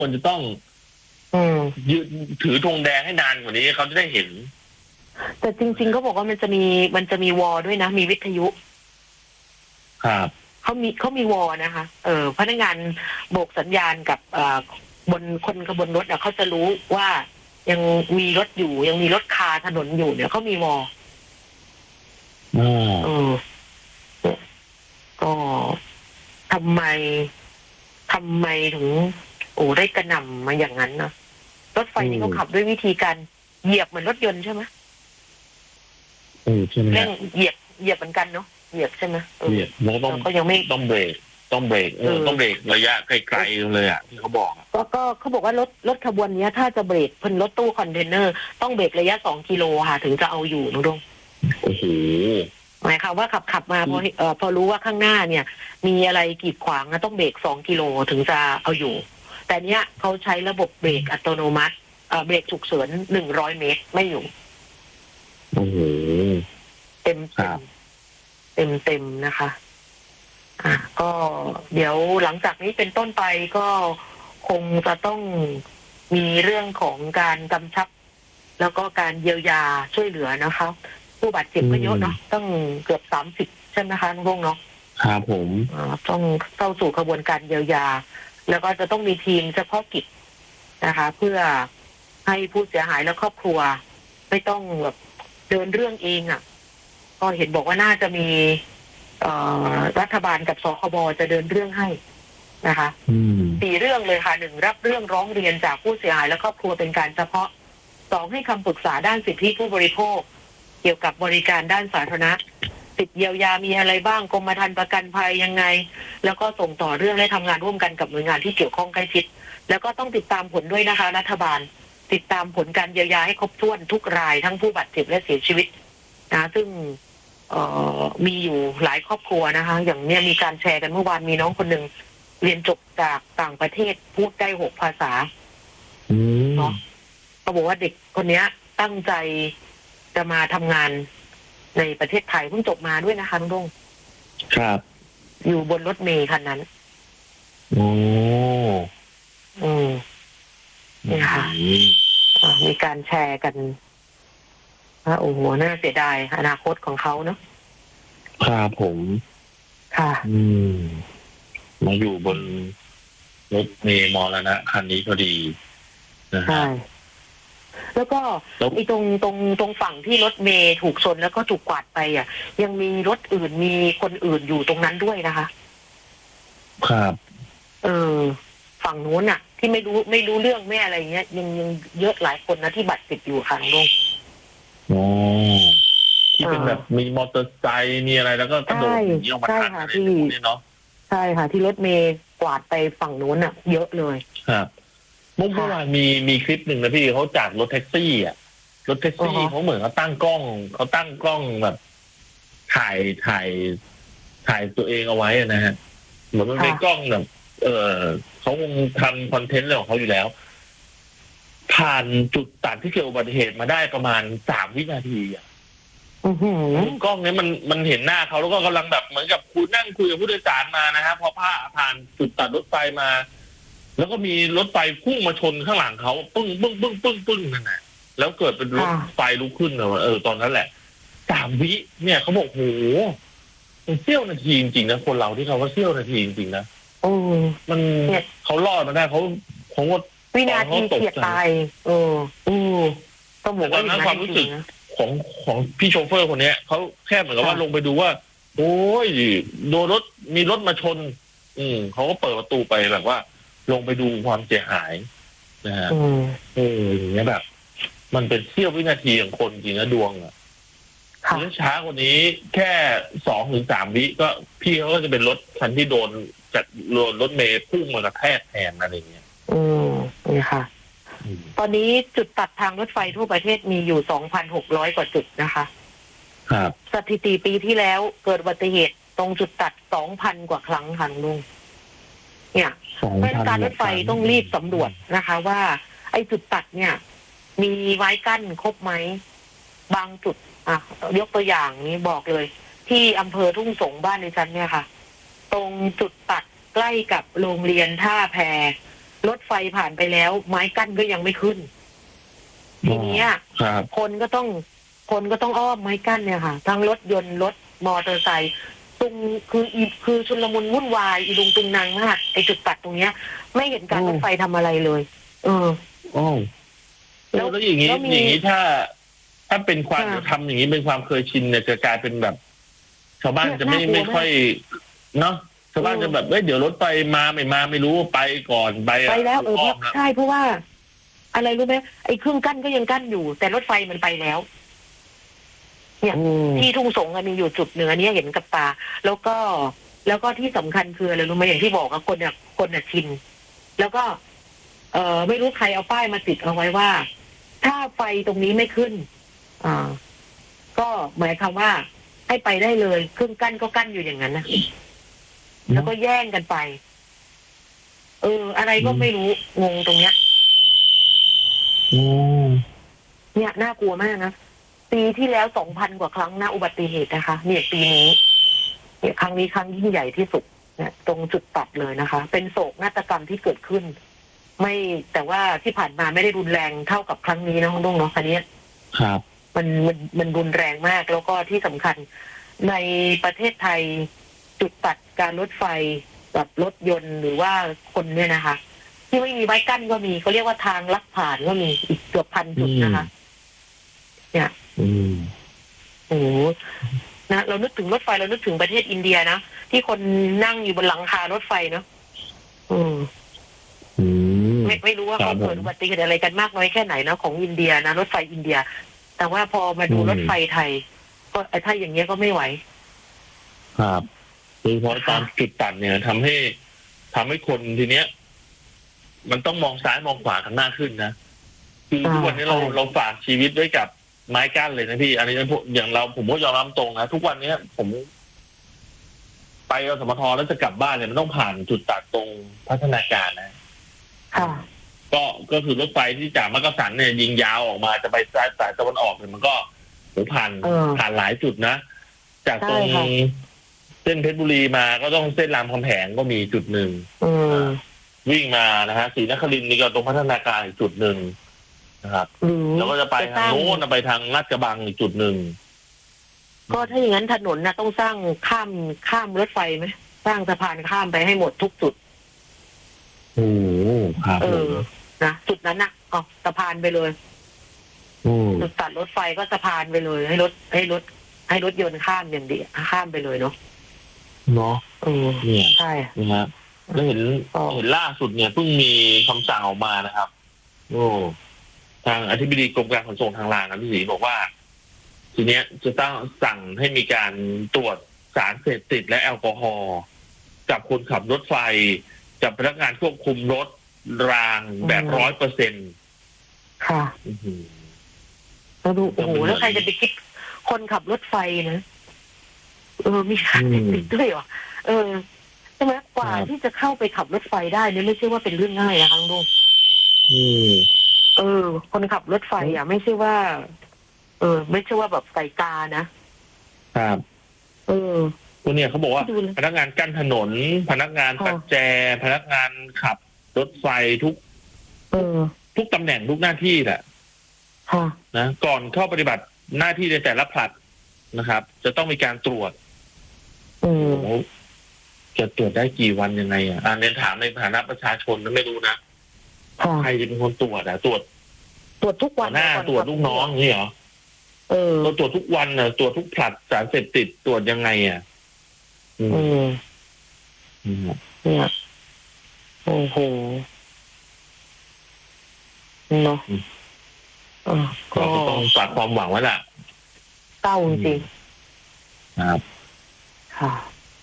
ควรจะต้องยืนถือธงแดงให้นานกว่านี้เขาจะได้เห็นแต่จริงๆเขาบอกว่ามันจะมีวอลด้วยนะมีวิทยุครับเขามีวอลนะคะพนักงานโบกสัญญาณกับบนคนขบวนรถเขาจะรู้ว่ายังมีรถอยู่ยังมีรถคาถนนอยู่เนี่ยเขามีวอลก็ทำไมถึงได้กระหน่ำมาอย่างนั้นนะรถไฟนี่เขาขับด้วยวิธีการเหยียบเหมือนรถยนต์ใช่ไหมใช่ไหมเร่งเหยียบเหมือนกันเนาะเหยียบใช่ไหมเหยียบแล้วก็ยังไม่ต้องเบรกต้องเบรกระยะไกลๆเลยอ่ะที่เขาบอกก็เขาบอกว่ารถขบวนนี้ถ้าจะเบรกเป็นรถตู้คอนเทนเนอร์ต้องเบรกระยะ2 กิโลค่ะถึงจะเอาอยู่นุ๊กโอ้โหหมายความว่าขับมาพอรู้ว่าข้างหน้าเนี่ยมีอะไรกีดขวางต้องเบรก2 กิโลถึงจะเอาอยู่แต่เนี้ยเขาใช้ระบบเบรกอัตโนมัติเบรกฉุกเฉิน100 เมตรไม่อยู่โอ้โหเต็มนะคะก็เดี๋ยวหลังจากนี้เป็นต้นไปก็คงจะต้องมีเรื่องของการกำชับแล้วก็การเยียวยาช่วยเหลือนะคะผู้บาดเจ็บก็เยอะเนาะตั้งเกือบ30ใช่ไหมคะน้องเนาะครับผมต้องเข้าสู่กระบวนการเยียวยาแล้วก็จะต้องมีทีมเฉพาะกิจนะคะเพื่อให้ผู้เสียหายและครอบครัวไม่ต้องแบบเดินเรื่องเองก็เห็นบอกว่าน่าจะมีรัฐบาลกับสคบจะเดินเรื่องให้นะคะ4 เรื่องเลยค่ะ1รับเรื่องร้องเรียนจากผู้เสียหายและครอบครัวเป็นการเฉพาะ2ให้คำปรึกษาด้านสิทธิผู้บริโภคเกี่ยวกับบริการด้านสาธารณะสิทธิเยียวยามีอะไรบ้างกรมธรรม์ประกันภัยยังไงแล้วก็ส่งต่อเรื่องและทำงานร่วมกันกับหน่วยงานที่เกี่ยวข้องใกล้ชิดแล้วก็ต้องติดตามผลด้วยนะคะรัฐบาลติดตามผลการเยียวยาให้ครบถ้วนทุกรายทั้งผู้บาดเจ็บและเสียชีวิตนะซึ่งมีอยู่หลายครอบครัวนะคะอย่างเนี้ยมีการแชร์กันเมื่อวานมีน้องคนหนึ่งเรียนจบจากต่างประเทศพูดได้6 ภาษาเนาะเขาบอกว่าเด็กคนนี้ตั้งใจจะมาทำงานในประเทศไทยเพิ่งจบมาด้วยนะคะน้องครับอยู่บนรถเมล์คันนั้นนี่ค่ะมีการแชร์กันโอ้โหน่าเสียดายอนาคตของเขาเนาะครับผมค่ะมาอยู่บนรถเมล์มรณะคันนี้พอดีนะฮะแล้วก็ไอ้ตรงฝั่งที่รถเมล์ถูกชนแล้วก็ถูกกวาดไปยังมีรถอื่นมีคนอื่นอยู่ตรงนั้นด้วยนะคะครับฝั่งนู้นที่ไม่รู้เรื่องไม่อะไรเงี้ยยังเยอะหลายคนนะที่บาดเจ็บอยู่ค่ะลุงที่เป็นแบบมีมอเตอร์ไซค์มีอะไรแล้วก็กระโดดหนีออกมาทันอะไรพวกนี้เนาะใช่ค่ะที่รถเมล์กวาดไปฝั่งนู้นเยอะเลยครับเมื่อวานมีคลิปหนึ่งนะพี่เขาจากรถแท็กซี่รถแท็กซี่เขาเหมือนเขาตั้งกล้องแบบถ่ายตัวเองเอาไว้นะฮะเหมือนมันเป็นกล้องแบบเขาคงทำคอนเทนต์อะไรของเขาอยู่แล้วผ่านจุดตัดที่เกิดอุบัติเหตุมาได้ประมาณ3 วินาทีกล้องนี้มันเห็นหน้าเขาแล้วก็กำลังแบบเหมือนกับคุยนั่งคุยกับผู้โดยสารมานะฮะพอผ่านจุดตัดรถไฟมาแล้วก็มีรถไฟพุ่งมาชนข้างหลังเขาปึ้งนั่นแหละแล้วเกิดเป็นรถไฟลุกขึ้นตอนนั้นแหละ3 วิเนี่ยเขาบอกโหมันเสี้ยวนาทีจริงๆนะคนเราที่เขาว่าเสี้ยวนาทีจริงๆนะมันเขารอดมาได้เขาวินาทีเฉียดตายต้องบอกว่านั้นความรู้สึกของพี่โชเฟอร์คนนี้เขาแค่เหมือนกับว่าลงไปดูว่าโอ้ยโดนมีรถมาชนเขาก็เปิดประตูไปแบบว่าลงไปดูความเสียหายนะฮะอย่างเงี้ยแบบมันเป็นเสี้ยววินาทีของคนจริงนะดวงช้ากว่านี้แค่2 ถึง 3 วิก็พี่เขาก็จะเป็นรถคันที่โดนรถเมล์พุ่งมากระแทกแทนอะไรเงี้ยนี่ค่ะตอนนี้จุดตัดทางรถไฟทั่วประเทศมีอยู่ 2,600 กว่าจุดนะคะครับสถิติปีที่แล้วเกิดอุบัติเหตุตรงจุดตัด 2,000 กว่าครั้งค่ะลุงเนี่ยเพราะการรถไฟต้องรีบสำรวจนะคะว่าไอ้จุดตัดเนี่ยมีไม้กั้นครบไหมบางจุดยกตัวอย่างนี้บอกเลยที่อำเภอทุ่งสงบ้านในชั้นเนี่ยค่ะตรงจุดตัดใกล้กับโรงเรียนท่าแพรถไฟผ่านไปแล้ว ไม้กั้นก็ยังไม่ขึ้นทีนี้คนก็ต้องอ้อมไม้กั้นเนี่ยค่ะทั้งรถยนต์รถมอเตอร์ไซค์ตรงคือชุลมุนวุ่นวายอีลุงตุงนางมากไอจุดตัดตรงเนี้ย ไม่เห็นการรถไฟทำอะไรเลยแล้วอย่างนี้ถ้าเป็นความทำอย่างนี้เป็นความเคยชินเนี่ยจะกลายเป็นแบบชาวบ้านจะไม่ค่อยเนาะชาวบ้านจะแบบเดี๋ยวรถไฟมาไม่มาไม่รู้ไปก่อนไปแล้วใช่เพราะว่าอะไรรู้ไหมไอ้เครื่องกั้นก็ยังกั้นอยู่แต่รถไฟมันไปแล้วเนี่ยที่ทุ่งสงมีอยู่จุดหนึ่งอันนี้เห็นกับตาแล้วก็ที่สำคัญคืออะไรรู้ไหมอย่างที่บอกว่าคนชินแล้วก็ไม่รู้ใครเอาป้ายมาติดเอาไว้ว่าถ้าไฟตรงนี้ไม่ขึ้นก็หมายความว่าให้ไปได้เลยเครื่องกั้นก็กั้นอยู่อย่างนั้นนะแล้วก็แย่งกันไปอะไรก็ไม่รู้งงตรงเนี้ยเนี่ยน่ากลัวมากนะปีที่แล้ว 2,000 กว่าครั้งนะอุบัติเหตุนะคะเนี่ยปีนี้เนี่ยครั้งนี้ครั้งยิ่งใหญ่ที่สุดเนี่ยตรงจุดตัดเลยนะคะเป็นโศกนาฏกรรมที่เกิดขึ้นไม่แต่ว่าที่ผ่านมาไม่ได้รุนแรงเท่ากับครั้งนี้นะคุณลุงเนาะคันนี้ครับมันรุนแรงมากแล้วก็ที่สำคัญในประเทศไทยจุดตัดการรถไฟกับรถยนต์หรือว่าคนเนี่ยนะคะที่ไม่มีไม้กั้นก็มีเขาเรียกว่าทางลักผ่านก็มีอีกเกือบ1,000 จุดนะคะเนี่ยโอ้นะเรานึกถึงรถไฟเรานึกถึงประเทศอินเดียนะที่คนนั่งอยู่บนหลังคารถไฟเนาะไม่รู้ว่าเขาเกิดอุบัติเหตุอะไรกันมากน้อยแค่ไหนนะของอินเดียนะรถไฟอินเดียแต่ว่าพอมาดูรถไฟไทยก็ถ้าอย่างเงี้ยก็ไม่ไหวครับโดยเฉพาะตามจุดตัดเนี่ยทำให้คนทีเนี้ยมันต้องมองซ้ายมองขวากันมากขึ้นนะคือทุกวันนี้เราฝากชีวิตไว้กับไม้กั้นเลยนะพี่อันนี้อย่างผมก็ยอมรับตรงนะทุกวันนี้ผมไปอสมทแล้วจะกลับบ้านเนี่ยมันต้องผ่านจุดตัดตรงพัฒนาการนะก็คือรถไฟที่จากมักกะสันเนี่ยยิงยาวออกมาจะไปสายตะวันออกเนี่ยมันก็ผ่านหลายจุดนะจากตรงเส้นเพชรบุรีมาก็ต้องเส้นรามคำแหงก็มีจุดหนึ่งวิ่งมานะฮะศรีนครินทร์นี่ก็ตรงพัฒนาการอีกจุดหนึ่งนะครับแล้วก็จะไปทางโน้นไปทางลาดกระบังอีกจุดหนึ่งก็ถ้าอย่างนั้นถนนนะต้องสร้างข้ามรถไฟไหมสร้างสะพานข้ามไปให้หมดทุกจุดครับนะจุดนั้นนะสะพานไปเลยจุดตัดรถไฟก็สะพานไปเลยให้รถยนต์ข้ามอย่างเดียวข้ามไปเลยเนาะเนี่ยใช่นะครับแล้วเห็นล่าสุดเนี่ยเพิ่งมีคำสั่งออกมานะครับทางอธิบดีกรมการขนส่งทางรางนะพี่ศรีบอกว่าทีเนี้ยจะต้องสั่งให้มีการตรวจสารเสพติดและแอลกอฮอล์กับคนขับรถไฟกับพนักงานควบคุมรถรางแบบ 100% ค่ะแล้วดูโอ้โหแล้วใครจะไปคิดคนขับรถไฟนะมีสารเสพติดด้วยเหรอใช่ไหมกว่าที่จะเข้าไปขับรถไฟได้เนี่ยไม่ใช่ว่าเป็นเรื่องง่ายนะคะลุงคนขับรถไฟไม่ใช่ว่าไม่ใช่ว่าแบบใส่ตานะครับตัวเนี่ยเขาบอกว่าพนักงานกั้นถนนพนักงานตัดแจพนักงานขับรถไฟทุกตำแหน่งทุกหน้าที่แหละนะก่อนเข้าปฏิบัติหน้าที่ในแต่ละผลัดนะครับ จะต้องมีการตรวจจะตรวจได้กี่วันยังไงเรียนถามในฐานะประชาชนนะไม่รู้นะใครจะเป็นคนตรวจตรวจทุกวันหน้าตรวจลูกน้องนี่เหรอเราตรวจทุกวันตรวจทุกผลัดสารเสพติดตรวจยังไงเนี่ยโอ้โหเนาะก็ต้องฝากความหวังไว้ล่ะเต้าจริงครับค่ะ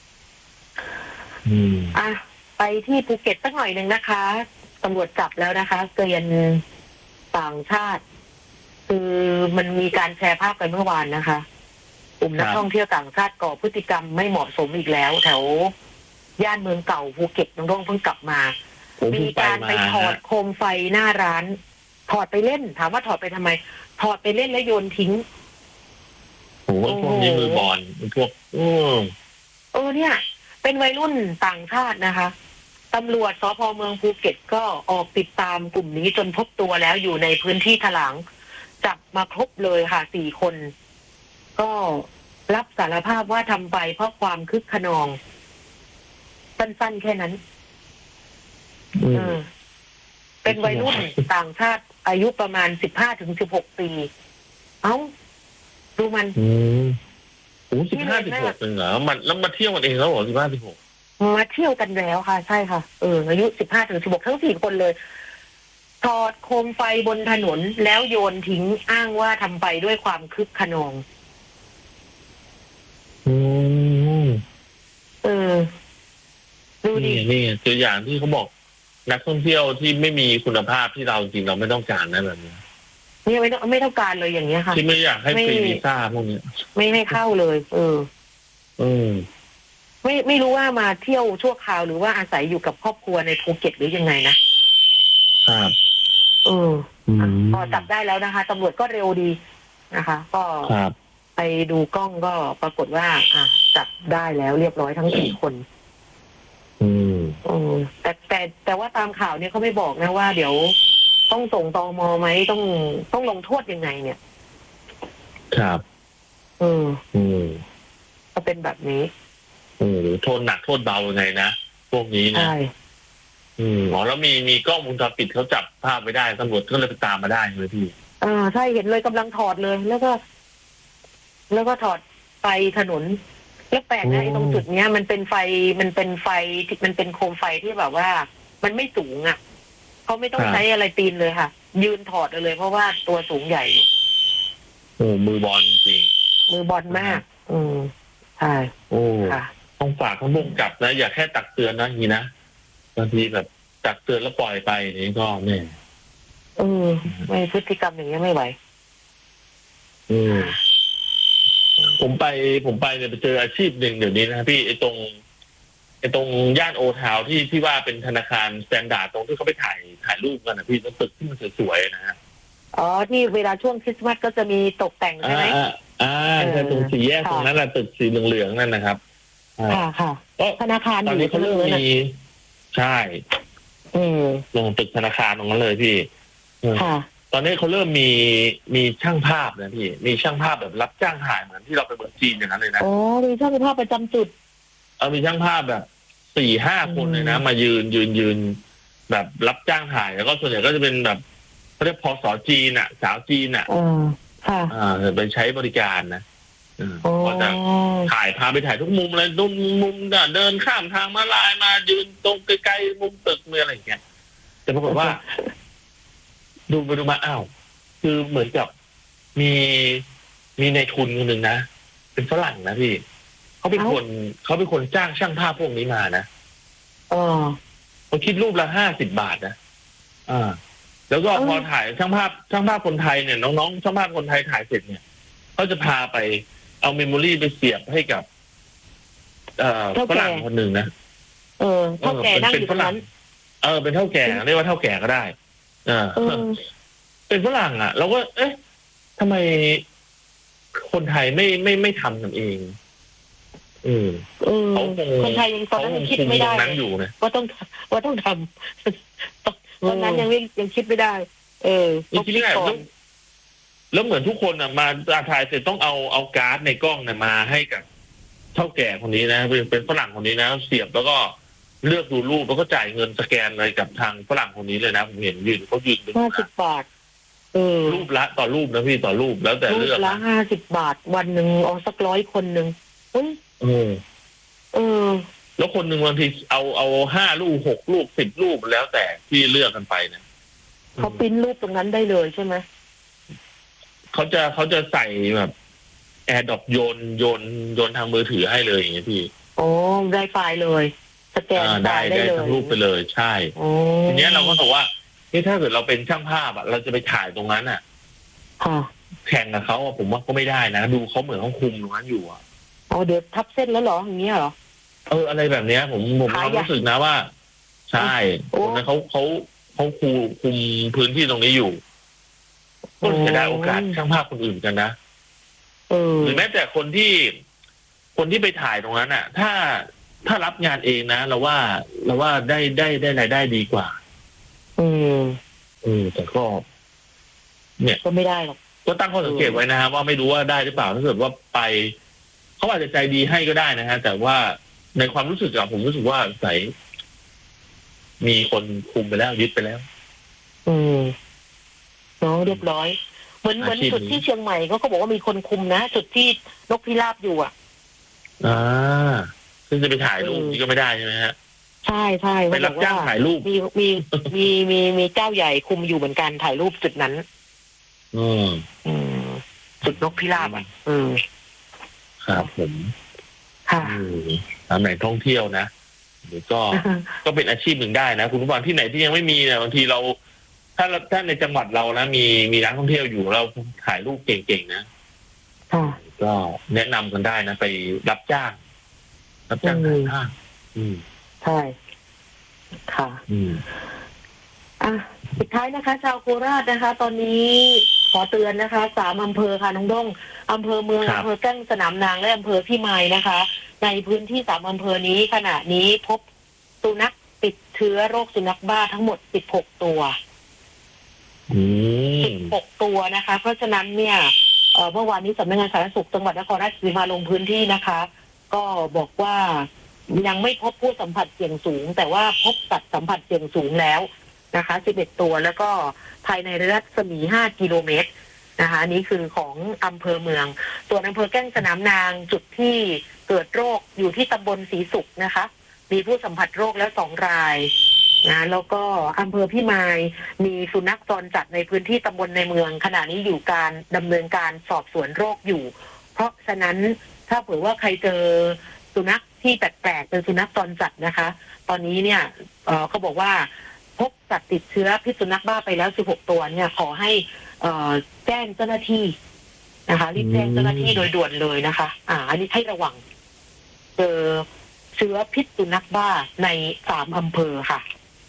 ไปที่ภูเก็ตสักหน่อยหนึ่งนะคะตำรวจจับแล้วนะคะเกรียนต่างชาติคือมันมีการแชร์ภาพกันเมื่อวานนะคะกลุ่มนักท่องเที่ยวต่างชาติก่อพฤติกรรมไม่เหมาะสมอีกแล้วแถวย่านเมืองเก่าภูเก็ตน้องเพิ่งกลับมามีการไปถอดโคมไฟหน้าร้านถอดไปเล่นถามว่าถอดไปทำไมถอดไปเล่นแล้วโยนทิ้งโอ้พวกนี้มือบอลพวกเนี่ยเป็นวัยรุ่นต่างชาตินะคะตตำรวจสภ.เมืองภูเก็ตก็ออกติดตามกลุ่มนี้จนพบตัวแล้วอยู่ในพื้นที่ถลางจับมาครบเลยค่ะ4 คน ก็รับสารภาพว่าทำไปเพราะความคึกขนองสั้นๆแค่นั้นเป็นวัยรุ่นต่างชาติอายุประมาณ15 ถึง 16 ปีเอ้าดูมันโอ้15-16เหรอมันแล้วมาเที่ยวกันเองแล้วเหรอ15-16 มาเที่ยวกันแล้วค่ะใช่ค่ะอายุ15 ถึง 16ทั้ง4 คนเลยถอดโคมไฟบนถนนแล้วโยนทิ้งอ้างว่าทำไปด้วยความคึกขนองดูดินี่ตัวอย่างที่เขาบอกนักท่องเที่ยวที่ไม่มีคุณภาพที่เราจริงเราไม่ต้องการนะแบบนี้นี่ไม่ต้องการเลยอย่างเงี้ยค่ะที่ไม่อยากให้ฟรีวีซ่าพวกนี้ไม่ให้เข้าเลยไม่รู้ว่ามาเที่ยวชั่วคราวหรือว่าอาศัยอยู่กับครอบครัวในภูเก็ตหรือยังไงนะครับพอจับได้แล้วนะคะตำรวจก็เร็วดีนะคะก็ไปดูกล้องก็ปรากฏว่าจับได้แล้วเรียบร้อยทั้ง4 คนแต่ว่าตามข่าวเนี่ยเขาไม่บอกนะว่าเดี๋ยวต้องส่งตม.ไหมต้องลงโทษยังไงเนี่ยครับก็เป็นแบบนี้โทษหนักโทษเบายังไงนะพวกนี้นะแล้วมีกล้องวงจรปิดเขาจับภาพไว้ได้ตำรวจก็เลยไปตามมาได้เลยพี่ใช่เห็นเลยกำลังถอดเลยแล้วก็ถอดไฟถนนแล้วแปลกนะไอ้ตรงจุดเนี้ยมันเป็นไฟมันเป็นโคมไฟที่แบบว่ามันไม่สูงเขาไม่ต้องใช้อะไรตีนเลยค่ะยืนถอดเลยเพราะว่าตัวสูงใหญ่มือบอลจริงมือบอลมากใช่ค่ะต้องฝากท่านผู้กำกับนะอย่าแค่ตักเตือนนะอย่างนี้นะบางทีแบบตักเตือนแล้วปล่อยไปนี่ก็เนี่ยไม่พฤติกรรมอย่างนี้ไม่ไหวผมไปเนี่ยไปเจออาชีพหนึ่งเดี๋ยวนี้นะพี่ไอ้ตรงย่านโอทาวที่ว่าเป็นธนาคารสแตนดาร์ดตรงที่เขาไปถ่ายรูปกันนะพี่ตรงตึกที่มันสวยๆนะฮะที่เวลาช่วงคริสต์มาสก็จะมีตกแต่งใช่ไหมใช่ตรง4 แยกตรงนั้นแหละตึกสีเหลืองๆนั่นนะครับค่ะธนาคารตอนนี้เขาเริ่มมีใช่ลงตึกธนาคารตรงนั้นเลยพี่ตอนนี้เขาเริ่มมีช่างภาพนะพี่มีช่างภาพแบบรับจ้างถ่ายเหมือนที่เราไปเมืองจีนอย่างนั้นเลยนะมีช่างภาพประจำจุดมีช่างภาพแบบ4-5 คนเลยนะมายืนแบบรับจ้างถ่ายแล้วก็ส่วนใหญ่ก็จะเป็นแบบเขาเรียกพสจีนสาวจีนไปใช้บริการนะก็จะพาไปถ่ายทุกมุมเลยมุมเดินข้ามทางม้าลายมายืนตรงใกล้ๆมุมตึกเมื่ออะไรอย่างเงี้ยแต่ปรากฏว่าดูไปดูมาคือเหมือนกับมีในทุนคนหนึ่งนะเป็นฝรั่งนะพี่เขาเป็นคนจ้างช่างภาพพวกนี้มานะเขาคิดรูปละ50 บาทนะแล้วก็พอถ่ายช่างภาพคนไทยเนี่ยน้องๆช่างภาพคนไทยถ่ายเสร็จเนี่ยเขาจะพาไปเอาเมมโมรี่ไปเสียบให้กับฝรั่งคนหนึ่งนะเท่าแก่นั่งอยู่ตรงนั้นเป็นเท่าแก่เรียกว่าเท่าแก่ก็ได้เป็นฝรั่งเราก็ทำไมคนไทยไม่ทำกันเองคนไทยยังตอนนั้นยังคิดไม่ได้ว่าต้องทำตอนนั้นยังคิดไม่ได้ยังคิดไม่ได้แล้วเหมือนทุกคนมาถ่ายเสร็จต้องเอาการ์ดในกล้องมาให้กับเท่าแก่คนนี้นะเป็นฝรั่งคนนี้นะเสียบแล้วก็เลือกดูรูปแล้วก็จ่ายเงินสแกนอะไรกับทางฝรั่งคนนี้เลยนะผมเห็นเขายืนเป็น 50 บาทรูปละต่อรูปนะพี่ต่อรูปแล้วแต่เลือกละ50 บาทวันหนึ่งเอาสัก100 คนหนึ่งแล้วคนหนึ่งบางทีเอา5 รูป6 รูป10 รูปแล้วแต่ที่เลือกกันไปนะเขาปริ้นรูปตรงนั้นได้เลยใช่ไหมเขาจะใส่แบบแอร์ดรอปโยนทางมือถือให้เลยอย่างเงี้ยพี่ได้ไฟล์เลยสแกนได้ทั้งรูปไปเลยใช่ทีนี้เราก็บอกว่าถ้าเกิดเราเป็นช่างภาพเราจะไปถ่ายตรงนั้นแข่งกับเขาผมว่าก็ไม่ได้นะดูเขาเหมือนเขาคุมตรงนั้นอยู่เดี๋ยวทับเส้นแล้วเหรออย่างเงี้ยเหรออะไรแบบเนี้ยผมความรู้สึกนะว่าใช่คนนั้นเขาคุมพื้นที่ตรงนี้อยู่ก็จะได้โอกาสช่างภาพคนอื่นกันนะหรือแม้แต่คนที่ไปถ่ายตรงนั้นถ้าถ้ารับงานเองนะเราว่าได้รายได้ดีกว่าแต่ก็เนี่ยก็ไม่ได้หรอกก็ตั้งข้อสังเกตไว้นะฮะว่าไม่รู้ว่าได้หรือเปล่าถ้าเกิดว่าไปเขาอาจจะใจดีให้ก็ได้นะฮะแต่ว่าในความรู้สึกอะผมรู้สึกว่าใส่มีคนคุมไปแล้วยึดไปแล้วน้องเรียบร้อยเหมือนจุดที่เชียงใหม่เขาบอกว่ามีคนคุมนะจุดที่นกพิราบอยู่อ่ะซึ่งจะไปถ่ายรูปนี่ก็ไม่ได้ใช่ไหมฮะใช่ใช่ไปรับจ้างถ่ายรูปมีเจ้าใหญ่คุมอยู่เหมือนกันถ่ายรูปจุดนั้นจุดนกพิราบอ่ะครับผมค่ะตามแหล่งท่องเที่ยวนะหรือก็เป็นอาชีพหนึ่งได้นะคุณผู้ฟังที่ไหนที่ยังไม่มีเนี่ยบางทีเราถ้าในจังหวัดเรานะมีร้านท่องเที่ยวอยู่เราถ่ายรูปเก่งๆนะก็แนะนำกันได้นะไปรับจ้างถ่ายภาพใช่ค่ะสุดท้ายนะคะชาวโคราชนะคะ ตอนนี้ขอเตือนนะคะ3อำเภอค่ะน้องด้งอำเภอเมืองอำเภอแก้งสนามนางและอำเภอพิมายนะคะในพื้นที่3อำเภอนี้ขณะนี้พบสุนัขติดเชื้อโรคสุนัขบ้าทั้งหมด16ตัว16ตัวนะคะเพราะฉะนั้นเนี่ยเมื่อวานนี้สำนักงานสาธารณสุขจังหวัดนครราชสีมาลงพื้นที่นะคะก็บอกว่ายังไม่พบผู้สัมผัสเสี่ยงสูงแต่ว่าพบสัตว์สัมผัสเสี่ยงสูงแล้วนะคะ11ตัวแล้วก็ภายในรัศมี5กิโลเมตรนะคะอันนี้คือของอำเภอเมืองส่วนอำเภอแก้งสนามนางจุดที่เกิดโรคอยู่ที่ตำบลศรีสุขนะคะมีผู้สัมผัสโรคแล้ว2 รายนะแล้วก็อำเภอพิมายมีสุนัขจรจัดในพื้นที่ตำบลในเมืองขณะนี้อยู่การดำเนินการสอบสวนโรคอยู่เพราะฉะนั้นถ้าเผื่อว่าใครเจอสุนัขที่แปลกๆเป็นสุนัขจรจัดนะคะตอนนี้เนี่ยเขาบอกว่าพบสัตว์ติดเชื้อพิษสุนัขบ้าไปแล้ว16ตัวเนี่ยขอให้แจ้งเจ้าหน้าที่นะคะรีบแจ้งเจ้าหน้าที่โดยด่วนเลยนะคะอันนี้ให้ระวังเจอเชื้อพิษสุนัขบ้าใน3อำเภอค่ะ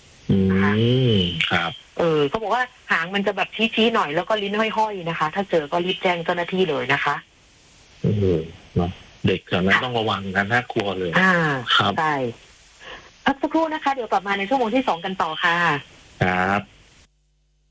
ครับเขาบอกว่าหางมันจะแบบชี้ๆหน่อยแล้วก็ลิ้นห้อยๆนะคะถ้าเจอก็รีบแจ้งเจ้าหน้าที่เลยนะคะเด็กแถวนั้นต้องระวังกันน่ากลัวเลยครับใช่พักสักครู่นะคะเดี๋ยวกลับมาในชั่วโมงที่2กันต่อค่ะครับ